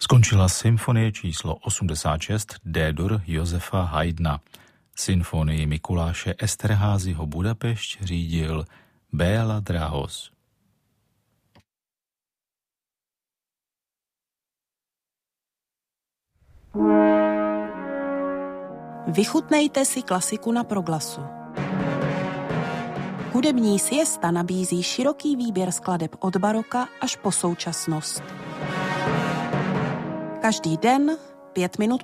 Skončila symfonie číslo 86 D-dur Josefa Haydna. Symfonii Mikuláše Esterházyho Budapešť řídil Béla Drahos. Vychutnejte si klasiku na Proglasu. Hudební siesta nabízí široký výběr skladeb od baroka až po současnost. Každý den 5 minut